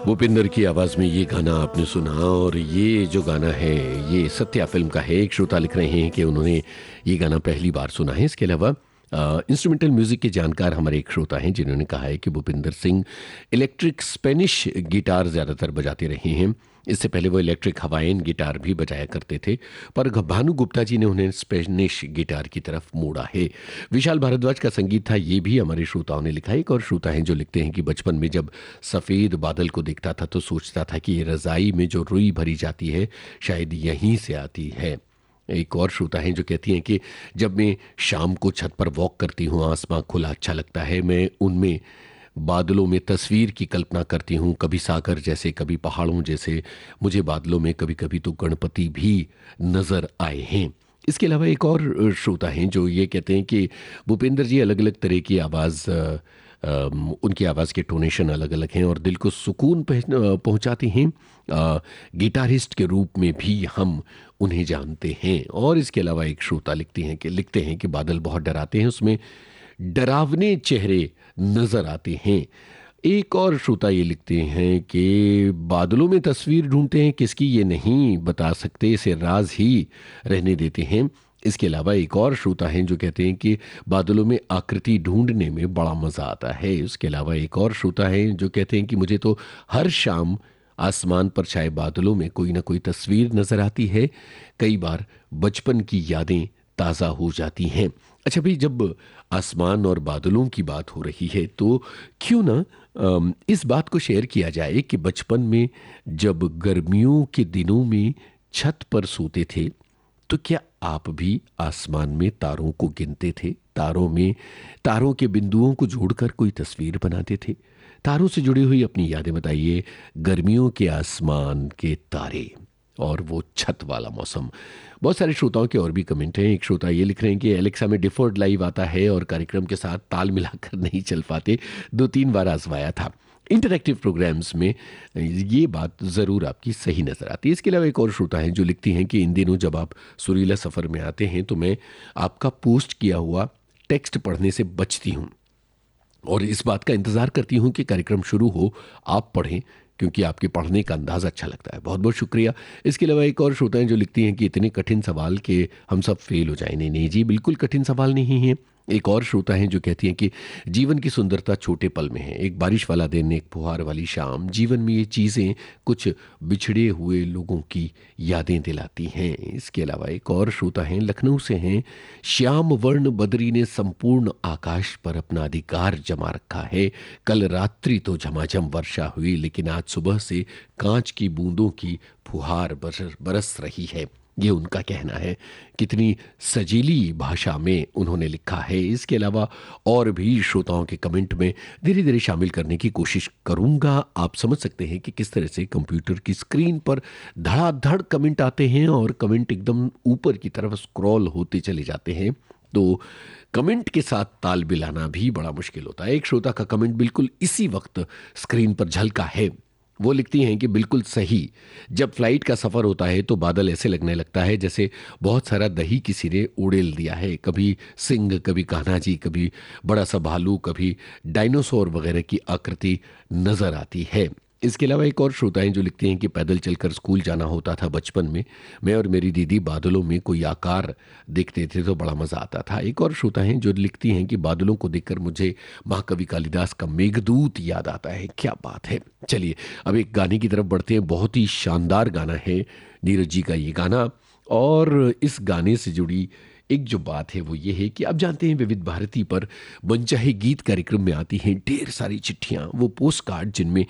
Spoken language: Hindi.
भूपिंदर की आवाज़ में ये गाना आपने सुना और ये जो गाना है ये सत्या फिल्म का है। एक श्रोता लिख रहे हैं कि उन्होंने ये गाना पहली बार सुना है। इसके अलावा इंस्ट्रूमेंटल म्यूज़िक के जानकार हमारे एक श्रोता हैं जिन्होंने कहा है कि Bhupinder Singh electric Spanish guitar ज़्यादातर बजाते रहे हैं। इससे पहले वो इलेक्ट्रिक हवाइन गिटार भी बजाया करते थे, पर भानु गुप्ता जी ने उन्हें स्पेनिश गिटार की तरफ मोड़ा है। विशाल भारद्वाज का संगीत था, ये भी हमारे श्रोताओं ने लिखा है। एक और श्रोता हैं जो लिखते हैं कि बचपन में जब सफ़ेद बादल को देखता था तो सोचता था कि ये रज़ाई में जो रुई भरी जाती है शायद यहीं से आती है। एक और श्रोता हैं जो कहती हैं कि जब मैं शाम को छत पर वॉक करती हूँ, आसमां खुला अच्छा लगता है, मैं उनमें बादलों में तस्वीर की कल्पना करती हूँ, कभी सागर जैसे, कभी पहाड़ों जैसे। मुझे बादलों में कभी कभी तो गणपति भी नज़र आए हैं। इसके अलावा एक और श्रोता हैं जो ये कहते हैं कि भूपेंद्र जी अलग अलग तरह की आवाज़, उनकी आवाज़ के टोनेशन अलग अलग हैं और दिल को सुकून पहुंचाती हैं। गिटारिस्ट के रूप में भी हम उन्हें जानते हैं। और इसके अलावा एक श्रोता लिखते हैं कि बादल बहुत डराते हैं, उसमें डरावने चेहरे नज़र आते हैं। एक और श्रोता ये लिखते हैं कि बादलों में तस्वीर ढूंढते हैं, किसकी ये नहीं बता सकते, इसे राज ही रहने देते हैं। इसके अलावा एक और श्रोता हैं जो कहते हैं कि बादलों में आकृति ढूंढने में बड़ा मज़ा आता है। उसके अलावा एक और श्रोता हैं जो कहते हैं कि मुझे तो हर शाम आसमान पर छाए बादलों में कोई ना कोई तस्वीर नज़र आती है। कई बार बचपन की यादें ताज़ा हो जाती हैं। अच्छा भाई, जब आसमान और बादलों की बात हो रही है तो क्यों ना इस बात को शेयर किया जाए कि बचपन में जब गर्मियों के दिनों में छत पर सोते थे तो क्या आप भी आसमान में तारों को गिनते थे? तारों के बिंदुओं को जोड़कर कोई तस्वीर बनाते थे? तारों से जुड़ी हुई अपनी यादें बताइए। गर्मियों के आसमान के तारे और वो छत वाला मौसम। बहुत सारे श्रोताओं के और भी कमेंट हैं। एक श्रोता ये लिख रहे हैं कि एलेक्सा में डिफर्ड लाइव आता है और कार्यक्रम के साथ ताल मिलाकर नहीं चल पाते, 2-3 बार आजमाया था। इंटरैक्टिव प्रोग्राम्स में ये बात ज़रूर आपकी सही नज़र आती है। इसके अलावा एक और श्रोता हैं जो लिखती हैं कि इन दिनों जब आप सुरीला सफ़र में आते हैं तो मैं आपका पोस्ट किया हुआ टेक्स्ट पढ़ने से बचती हूँ और इस बात का इंतज़ार करती हूँ कि कार्यक्रम शुरू हो, आप पढ़ें, क्योंकि आपके पढ़ने का अंदाज़ अच्छा लगता है। बहुत बहुत शुक्रिया। इसके अलावा एक और श्रोता हैं जो लिखती हैं कि इतने कठिन सवाल के हम सब फेल हो जाएं। नहीं नहीं जी, बिल्कुल कठिन सवाल नहीं है। एक और श्रोता हैं जो कहती हैं कि जीवन की सुंदरता छोटे पल में है, एक बारिश वाला दिन, एक फुहार वाली शाम, जीवन में ये चीज़ें कुछ बिछड़े हुए लोगों की यादें दिलाती हैं। इसके अलावा एक और श्रोता हैं, लखनऊ से हैं, श्याम वर्ण बदरी ने संपूर्ण आकाश पर अपना अधिकार जमा रखा है। कल रात्रि तो झमाझम वर्षा हुई, लेकिन आज सुबह से कांच की बूंदों की फुहार बरस रही है। ये उनका कहना है। कितनी सजीली भाषा में उन्होंने लिखा है। इसके अलावा और भी श्रोताओं के कमेंट में धीरे धीरे शामिल करने की कोशिश करूंगा। आप समझ सकते हैं कि किस तरह से कंप्यूटर की स्क्रीन पर धड़ाधड़ कमेंट आते हैं और कमेंट एकदम ऊपर की तरफ स्क्रॉल होते चले जाते हैं, तो कमेंट के साथ ताल मिलाना भी बड़ा मुश्किल होता है। एक श्रोता का कमेंट बिल्कुल इसी वक्त स्क्रीन पर झलका है। वो लिखती हैं कि बिल्कुल सही, जब फ्लाइट का सफ़र होता है तो बादल ऐसे लगने लगता है जैसे बहुत सारा दही किसी ने उड़ेल दिया है। कभी सिंह, कभी कान्हा जी, कभी बड़ा सा भालू, कभी डायनासोर वगैरह की आकृति नज़र आती है। इसके अलावा एक और श्रोता हैं जो लिखते हैं कि पैदल चलकर स्कूल जाना होता था बचपन में, मैं और मेरी दीदी बादलों में कोई आकार देखते थे तो बड़ा मज़ा आता था। एक और श्रोता हैं जो लिखती हैं कि बादलों को देखकर मुझे महाकवि कालिदास का मेघदूत याद आता है। क्या बात है। चलिए अब एक गाने की तरफ बढ़ते हैं। बहुत ही शानदार गाना है नीरज जी का ये गाना, और इस गाने से जुड़ी एक जो बात है वो ये है कि आप जानते हैं विविध भारती पर मनचाहे गीत कार्यक्रम में आती हैं ढेर सारी चिट्ठियाँ, वो पोस्ट कार्ड जिनमें